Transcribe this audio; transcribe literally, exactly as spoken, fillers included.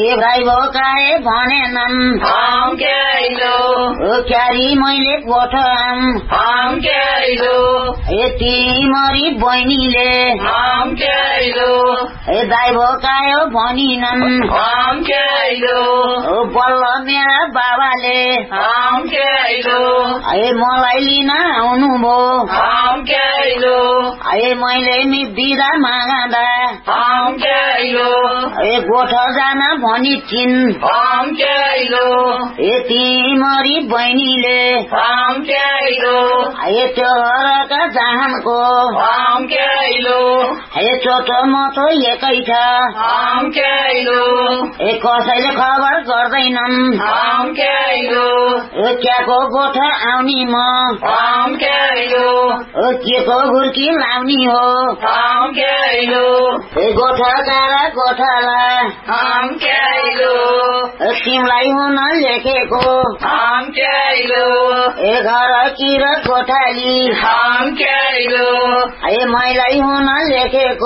ए भाइ भोकाए भनेनन् हम क्याइलो ओ क्यारी मैले गोठम हम क्याइलो ए तिमरी बहिनीले हम क्याइलो ए दाइ भोकायो भनिनन् हम क्याइलो ओ बल्ल मेरा बाबाले हम क्याइलो ए मलाई लिन आउनु भो हम क्याइलो ए मैले नि बिदा मागदा हम क्याइलो ए गोठ जान भनी थिइन् हम क्याइलो ए तिमरी बहिनीले हम क्याइलो ए त्यो घरका जानको हम क्याइलो ए चोटो मोटो एकै छ हम क्याइलो ए कसैले खबर गर्दैनन् हम क्याइलो ए क्याको गोठ आउने म हम क्याइलो ओ केको गुर्की लाउने हो हम क्याइलो ए गोठका र गोठला हम क्याइलो तिमीलाई हुन लेखेको हम क्याइलो ए घर कि र गोठाली हम क्याइलो ए मैलाई हुन लेखेको